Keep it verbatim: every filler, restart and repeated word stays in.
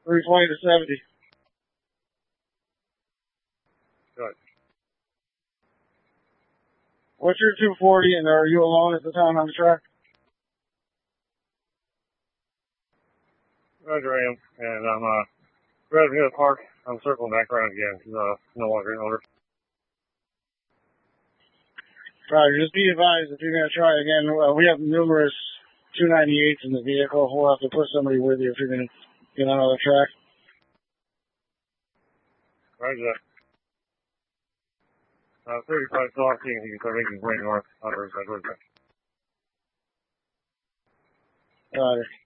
three twenty to seventy. Good. What's your two forty, and are you alone at the time on the track? Roger, I am. And I'm uh, driving to the park. I'm circling back around again. Uh, no longer in order. Roger, just be advised if you're going to try again, uh, we have numerous two ninety-eights in the vehicle. We'll have to put somebody with you if you're going to get on the track. Roger that. Uh, thirty-five south, seeing if you can start making his way north. Others, I'd Roger.